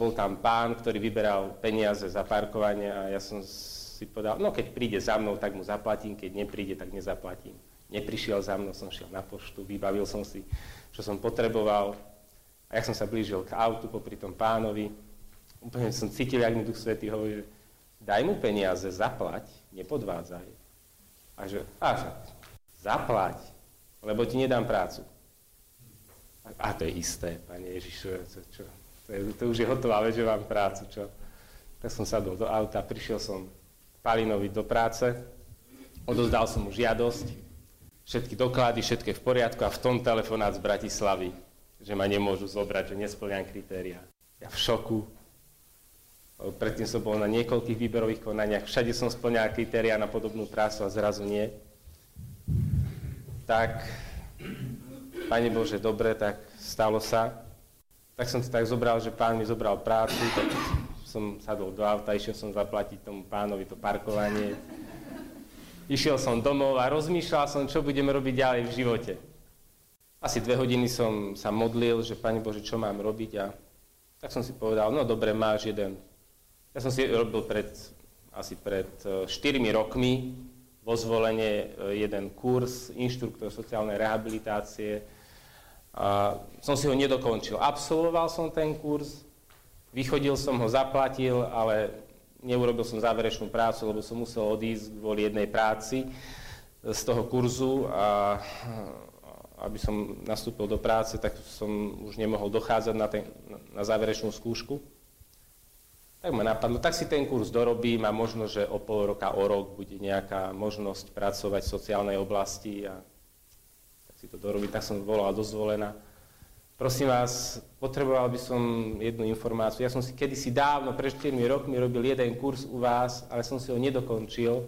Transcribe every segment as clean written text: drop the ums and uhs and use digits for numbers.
bol tam pán, ktorý vyberal peniaze za parkovanie a ja som si povedal, no keď príde za mnou, tak mu zaplatím, keď nepríde, tak nezaplatím. Neprišiel za mnou, som šiel na poštu, vybavil som si, čo som potreboval. A jak som sa blížil k autu popri tom pánovi, úplne som cítil, jak mi Duch Svätý hovorí, že daj mu peniaze, zaplať, nepodvádzaj. A že, zaplať, lebo ti nedám prácu. A to je isté, Pane Ježišu, čo? To už je hotová vec, že mám prácu, čo? Tak som sadol do auta, prišiel som Palinovi do práce, odozdal som mu žiadosť, všetky doklady, všetko je v poriadku a v tom telefonát z Bratislavy, že ma nemôžu zobrať, že nespĺňam kritériá. Ja v šoku. Predtým som bol na niekoľkých výberových konaniach, všade som spĺňal kritériá na podobnú prácu a zrazu nie. Tak, Pane Bože, dobre, tak stalo sa. Tak som si tak zobral, že pán mi zobral prácu, tak som sadol do auta, išiel som zaplatiť tomu pánovi to parkovanie. Išiel som domov a rozmýšľal som, čo budeme robiť ďalej v živote. Asi 2 hodiny som sa modlil, že Pane Bože, čo mám robiť a tak som si povedal, no dobre, máš jeden. Ja som si robil asi pred 4 rokmi vo Zvolenie jeden kurz, inštruktor sociálnej rehabilitácie. A som si ho nedokončil. Absolvoval som ten kurz, vychodil som ho, zaplatil, ale neurobil som záverečnú prácu, lebo som musel odísť kvôli jednej práci z toho kurzu a aby som nastúpil do práce, tak som už nemohol dochádzať na záverečnú skúšku. Tak ma napadlo, tak si ten kurz dorobím a možno, že o pol roka, o rok bude nejaká možnosť pracovať v sociálnej oblasti a tak si to dorobím. Tak som volal do Zvolena. Prosím vás, potreboval by som jednu informáciu. Ja som si kedysi dávno, pred 4 rokmi, robil jeden kurz u vás, ale som si ho nedokončil.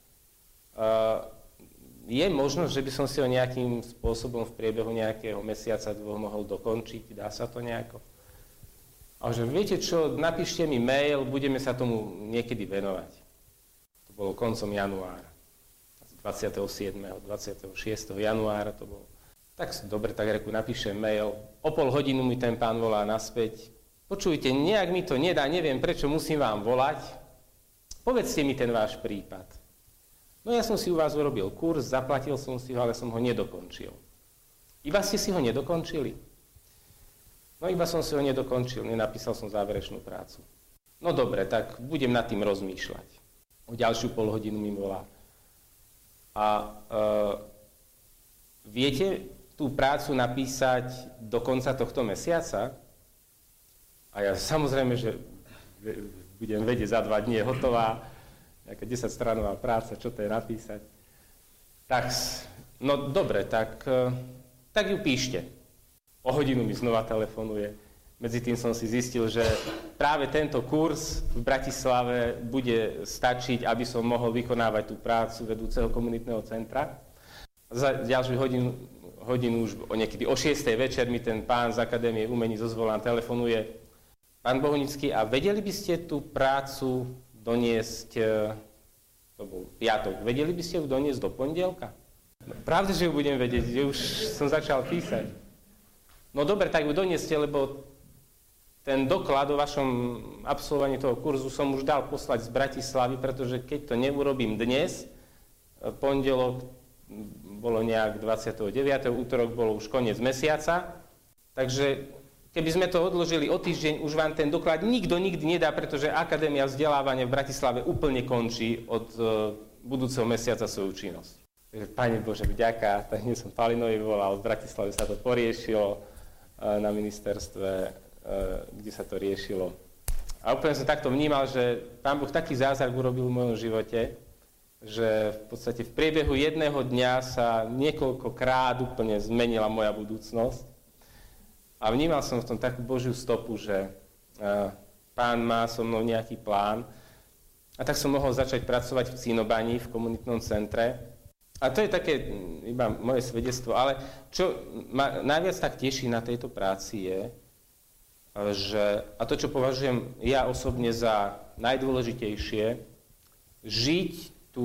Je možnosť, že by som si ho nejakým spôsobom v priebehu nejakého mesiaca, 2 mohol dokončiť? Dá sa to nejako? A že viete čo, napíšte mi mail, budeme sa tomu niekedy venovať. To bolo koncom januára. 27. 26. januára to bolo. Tak dobre, tak reku, napíšem mail. O pol hodinu mi ten pán volá naspäť. Počujte, nejak mi to nedá, neviem, prečo musím vám volať. Povedzte mi ten váš prípad. No ja som si u vás urobil kurz, zaplatil som si ho, ale som ho nedokončil. Iba ste si ho nedokončili? No iba som si ho nedokončil, nenapísal som záverečnú prácu. No dobre, tak budem nad tým rozmýšľať. O ďalšiu pol hodinu mi volá. A viete tú prácu napísať do konca tohto mesiaca? A ja samozrejme, že budem vedieť, za 2 dní je hotová, nejaká 10-stranová práca, čo to je napísať. Tak, no dobre, tak ju píšte. O hodinu mi znova telefonuje. Medzi tým som si zistil, že práve tento kurz v Bratislave bude stačiť, aby som mohol vykonávať tú prácu vedúceho komunitného centra. Za ďalšiu hodinu už niekedy o 6. večer mi ten pán z Akadémie umení zo Zvolena telefonuje. Pán Bohunický, a vedeli by ste tú prácu doniesť, to bol piatok, vedeli by ste ju doniesť do pondelka? No, pravda, že ju budem vedieť, že už som začal písať. No dobre, tak ju donieste, lebo ten doklad o vašom absolvovaní toho kurzu som už dal poslať z Bratislavy, pretože keď to neurobím dnes, pondelok bolo nejak 29. útorok bolo už koniec mesiaca, takže keby sme to odložili o týždeň, už vám ten doklad nikto nikdy nedá, pretože Akadémia vzdelávania v Bratislave úplne končí od budúceho mesiaca svoju činnosť. Takže, Pane Bože, vďaka, tak hneď som Palinovi volal, v Bratislave sa to poriešilo na ministerstve, kde sa to riešilo. A úplne som takto vnímal, že Pán Boh taký zázrak urobil v mojom živote, že v podstate v priebehu jedného dňa sa niekoľkokrát úplne zmenila moja budúcnosť. A vnímal som v tom takú Božiu stopu, že Pán má so mnou nejaký plán. A tak som mohol začať pracovať v Cínobani, v komunitnom centre. A to je také iba moje svedectvo. Ale čo ma najviac tak teší na tejto práci je, že, a to, čo považujem ja osobne za najdôležitejšie, žiť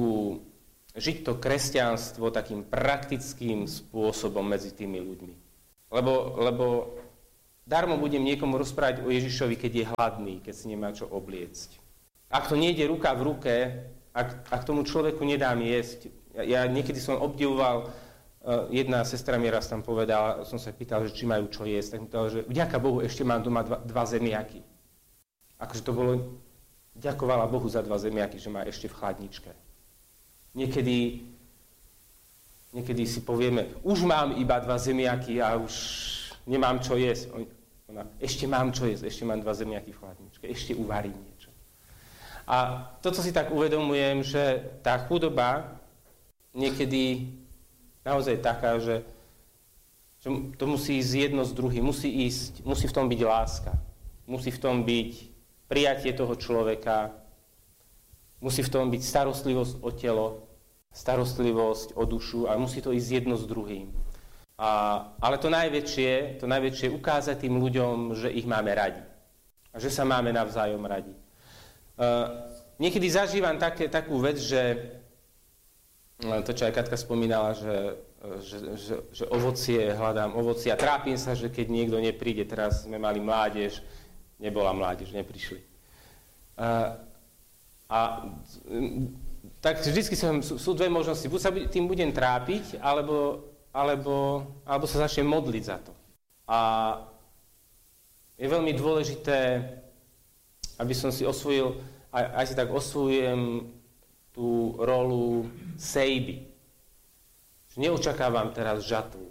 to kresťanstvo takým praktickým spôsobom medzi tými ľuďmi. Lebo darmo budem niekomu rozprávať o Ježišovi, keď je hladný, keď si nemá čo obliecť. Ak to nejde ruka v ruke, ak tomu človeku nedám jesť. Ja niekedy som obdivoval, jedna sestra mi raz tam povedala, som sa pýtal, že či majú čo jesť, tak mi povedala, že vďaka Bohu ešte mám doma dva zemiaky. Akože to bolo, ďakovala Bohu za 2 zemiaky, že má ešte v chladničke. Niekedy si povieme, už mám iba 2 zemiaky a už nemám čo jesť. Ešte mám čo jesť, ešte mám 2 zemiaky v chladničke, ešte uvarím niečo. A toto si tak uvedomujem, že tá chudoba niekedy naozaj taká, že to musí ísť jedno s druhým, musí v tom byť láska, musí v tom byť prijatie toho človeka, musí v tom byť starostlivosť o telo, starostlivosť o dušu a musí to ísť jedno s druhým. Ale to najväčšie je ukázať tým ľuďom, že ich máme radi. A že sa máme navzájom radi. Niekedy zažívam takú vec, že to, čo aj Katka spomínala, že ovocie, hľadám ovocie a trápim sa, že keď niekto nepríde, teraz sme mali mládež, nebola mládež, neprišli. Tak vždycky sú 2 možnosti. Buď sa tým budem trápiť, alebo sa začnem modliť za to. A je veľmi dôležité, aby som si osvojil, aj si tak osvojujem tú rolu sejby. Neočakávam teraz žatvu.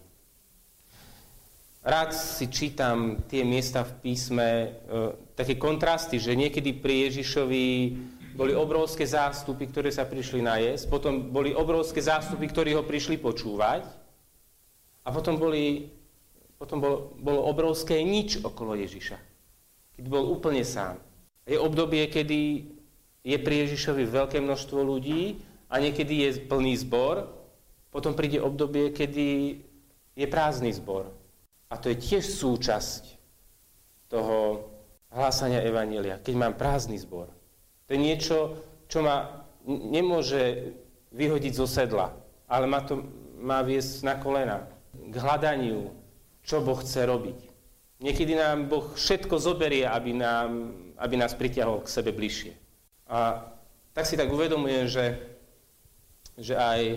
Rád si čítam tie miesta v písme, také kontrasty, že niekedy pri Ježišovi boli obrovské zástupy, ktoré sa prišli najesť, potom boli obrovské zástupy, ktorí ho prišli počúvať, a potom bolo obrovské nič okolo Ježiša, keď bol úplne sám. Je obdobie, kedy je pri Ježišovi veľké množstvo ľudí a niekedy je plný zbor, potom príde obdobie, kedy je prázdny zbor. A to je tiež súčasť toho hlásania evanjelia, keď mám prázdny zbor. To je niečo, čo ma nemôže vyhodiť zo sedla, ale má viesť na kolena k hľadaniu, čo Boh chce robiť. Niekedy nám Boh všetko zoberie, aby nás pritiahol k sebe bližšie. A tak si tak uvedomujem, že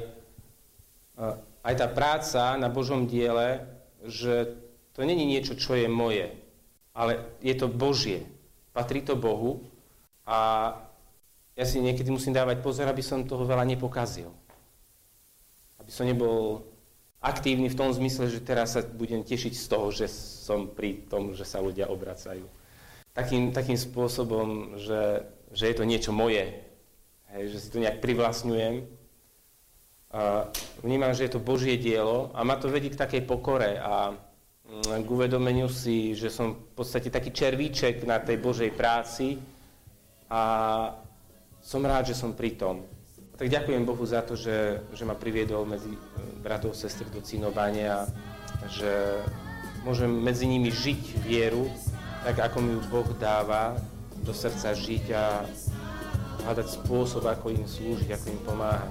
aj tá práca na Božom diele, že to není niečo, čo je moje, ale je to Božie. Patrí to Bohu a ja si niekedy musím dávať pozor, aby som toho veľa nepokazil. Aby som nebol aktívny v tom zmysle, že teraz sa budem tešiť z toho, že som pri tom, že sa ľudia obracajú. Takým spôsobom, že je to niečo moje, hej, že si to nejak privlastňujem. Vnímam, že je to Božie dielo a ma to vedie k takej pokore a k uvedomeniu si, že som v podstate taký červíček na tej Božej práci a som rád, že som pri tom. Tak ďakujem Bohu za to, že ma priviedol medzi bratov a sestry do cinovania, že môžem medzi nimi žiť vieru, tak ako mi ju Boh dáva do srdca žiť a hľadať spôsob, ako im slúžiť, ako im pomáhať.